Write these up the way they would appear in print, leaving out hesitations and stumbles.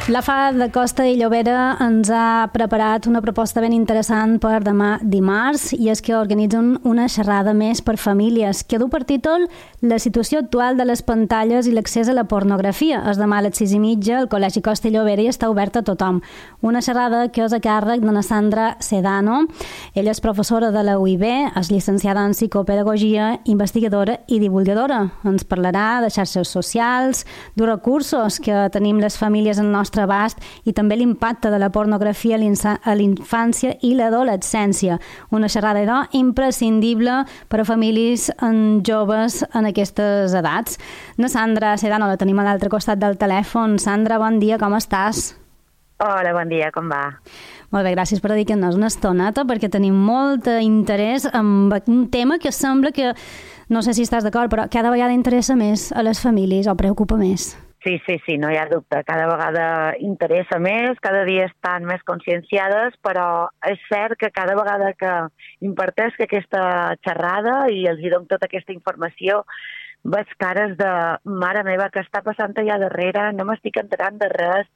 La FA de Costa i Llobera ens ha preparat una proposta ben interessant per demà dimarts, i és que organitzen una xerrada més per famílies que du per títol La situació actual de les pantalles i l'accés a la pornografia. És demà a les 6:30 al Col·legi Costa i Llobera i està oberta a tothom. Una xerrada que és a càrrec de la Sandra Sedano. Ella és professora de la UIB, és llicenciada en psicopedagogia, investigadora i divulgadora. Ens parlarà de xarxes socials, de recursos que tenim les famílies en nostre abast i també l'impacte de la pornografia a l'infància i l'adolescència. Una xerrada, idò, imprescindible per a famílies joves en aquestes edats. La Sandra Sedano la tenim a l'altre costat del telèfon. Sandra, bon dia, com estàs? Hola, bon dia, com va? Molt bé, gràcies per dedicar-nos una estoneta, perquè tenim molt interès en un tema que sembla que, no sé si estàs d'acord, però cada vegada interessa més a les famílies o preocupa més. Sí, no hi ha dubte. Cada vegada interessa més, cada dia estan més conscienciades, però és cert que cada vegada que imparteix aquesta xerrada i els dono tota aquesta informació, veig cares de mare meva, què està passant allà darrere, no m'estic enterant de res,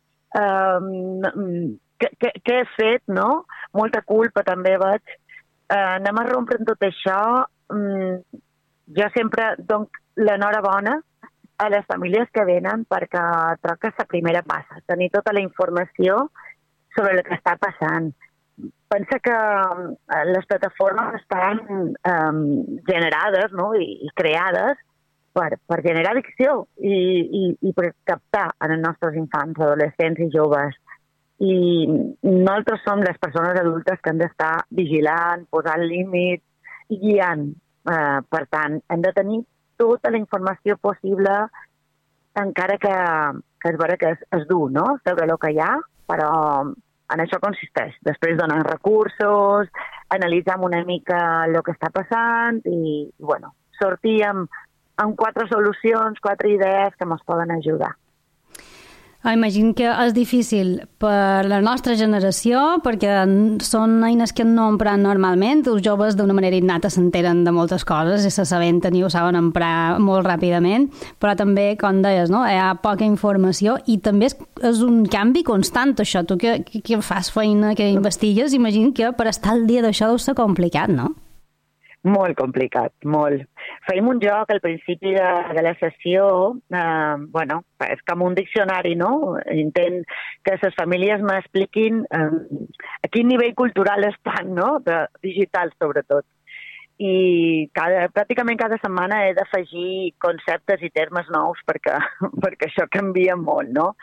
què he fet, no? Molta culpa també veig. Anem a rompre en tot això. Jo sempre dono l'enhorabona a les famílies que venen perquè trobo que és la primera passa, tenir tota la informació sobre el que està passant. Pensa que les plataformes estan generades, no? I creades per generar addicció i per captar en els nostres infants, adolescents i joves. I nosaltres som les persones adultes que hem d'estar vigilant, posant límits i guiant. Per tant, hem de tenir tota la informació possible, encara que és vera que és dur, no?, saber el que hi ha, però en això consisteix. Després donar recursos, analitzar una mica el que està passant i, bueno, sortir amb 4 solucions, 4 idees que ens poden ajudar. Imagino que és difícil per la nostra generació, perquè són eines que no empren normalment. Els joves d'una manera innata s'enteren de moltes coses i se sabenten i ho saben emprar molt ràpidament, però també, com deies, no? Hi ha poca informació i també és un canvi constant, això. Tu que fas feina, que investigues, imagino que per estar al dia d'això deu ser complicat, no? Molt complicat, molt. Fèiem un joc al principi de la sessió, és com un diccionari, no? Intent que les famílies m'expliquin a quin nivell cultural estan, no? Digital, sobretot. I pràcticament cada setmana he d'afegir conceptes i termes nous perquè això canvia molt, no?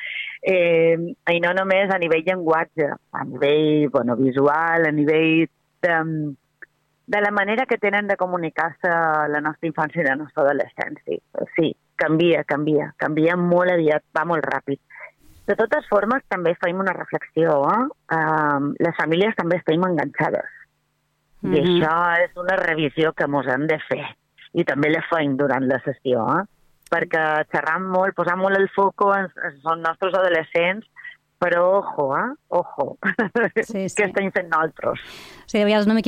I no només a nivell llenguatge, a nivell visual, a nivell de la manera que tenen de comunicar-se la nostra infància i la nostra adolescència. Sí, canvia molt aviat, va molt ràpid. De totes formes, també fem una reflexió. Les famílies també estem enganxades. I això és una revisió que ens hem de fer. I també la fem durant la sessió, perquè xerram molt, posam molt el foco en els nostres adolescents, però ojo, sí. Què estem fent nosaltres? Sí, a vegades una mica